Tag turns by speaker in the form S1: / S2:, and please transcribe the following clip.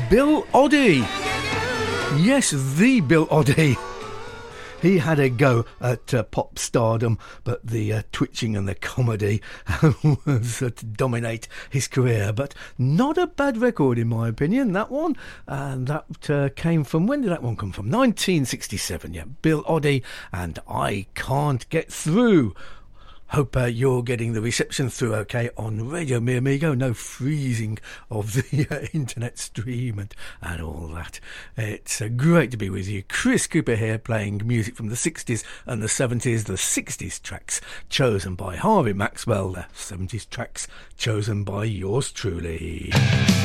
S1: Bill Oddie. Yes, the Bill Oddie. He had a go at pop stardom, but the twitching and the comedy was to dominate his career. But not a bad record, in my opinion, that one. And that came from, when did that one come from? 1967, yeah. Bill Oddie and I Can't Get Through. Hope you're getting the reception through okay on Radio Mi Amigo. No freezing of the internet stream and all that. It's great to be with you. Chris Cooper here, playing music from the 60s and the 70s. The 60s tracks chosen by Harvey Maxwell. The 70s tracks chosen by yours truly.